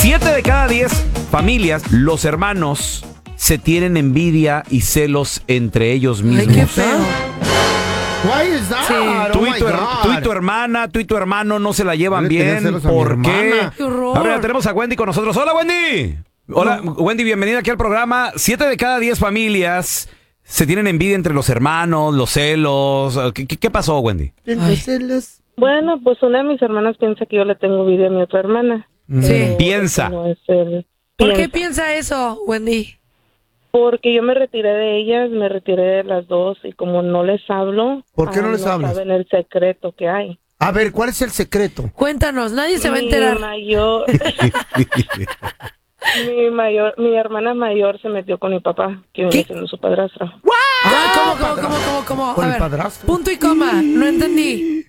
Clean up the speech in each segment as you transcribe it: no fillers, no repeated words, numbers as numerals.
7 de cada 10 familias, los hermanos se tienen envidia y celos entre ellos mismos. Ay, qué feo. Why is that? Sí. Oh Tú my y, tu, God. tú y tu hermana, tú y tu hermano no se la llevan Yo le tenía bien. celos a mi ¿Por qué? hermana. Qué horror. Ahora ya tenemos a Wendy con nosotros. ¡Hola, Wendy! Hola, Wendy, bienvenida aquí al programa. 7 de cada 10 familias se tienen envidia entre los hermanos, los celos. ¿Qué pasó, Wendy? Bueno, pues una de mis hermanas piensa que yo le tengo envidia a mi otra hermana. Sí. Piensa. No es el- ¿Por qué piensa. piensa eso, Wendy? Porque yo me retiré de ellas, me retiré de las dos y como no les hablo, ¿Por qué no les hablas? saben el secreto que hay. A ver, ¿cuál es el secreto? Cuéntanos, nadie se va a enterar. Mi hermana mayor se metió con mi papá, que viene siendo su padrastro. ¿Cómo? ¿Con A el ver, padrastro? punto y coma, no entendí.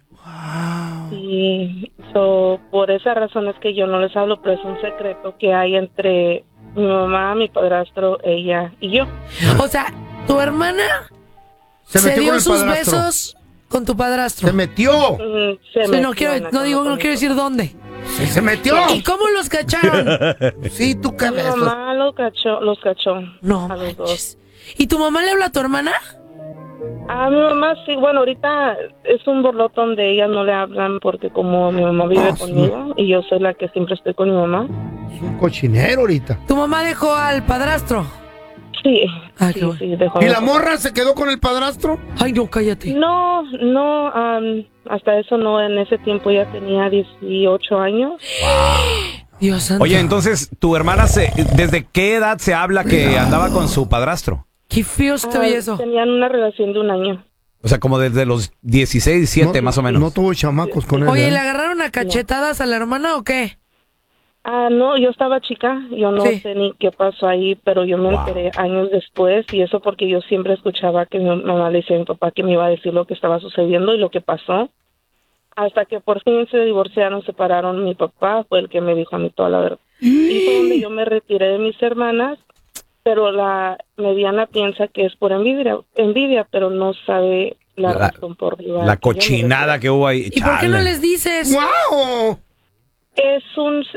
Y por esa razón es que yo no les hablo, pero es un secreto que hay entre mi mamá, mi padrastro, ella y yo. O sea, tu hermana Se se metió dio con el sus padrastro. besos con tu padrastro. Se metió. Sí, no quiero decir dónde. Se metió. ¿Y cómo los cacharon? Sí, tú Mi cabezas. mamá los cachó No a los dos. manches. ¿Y tu mamá le habla a tu hermana? A mi mamá sí, bueno, ahorita es un borloto donde ellas no le hablan porque como mi mamá vive conmigo y yo soy la que siempre estoy con mi mamá. Es un cochinero ahorita. ¿Tu mamá dejó al padrastro? Sí, Ay, qué bueno. sí, dejó. ¿Y la morra se quedó con el padrastro? Ay, no, cállate. No, hasta eso no, en ese tiempo ya tenía 18 años. Dios santo. Oye, entonces, ¿tu hermana desde qué edad se habla que andaba con su padrastro? Qué feo se te oye eso. Tenían una relación de un año. O sea, como desde los 16, 17 más o menos. No tuvo chamacos con él. Oye, ¿eh? ¿le agarraron a cachetadas a la hermana o qué? No, yo estaba chica, yo no Sí. sé ni qué pasó ahí, pero yo me enteré años después y eso porque yo siempre escuchaba que mi mamá le decía a mi papá que me iba a decir lo que estaba sucediendo y lo que pasó. Hasta que por fin se divorciaron, separaron, mi papá fue el que me dijo a mí toda la verdad. Y fue donde yo me retiré de mis hermanas, pero la mediana piensa que es por envidia, pero no sabe la razón por La cochinada que hubo ahí. ¿Y por qué no les dices? ¡Wow! Es un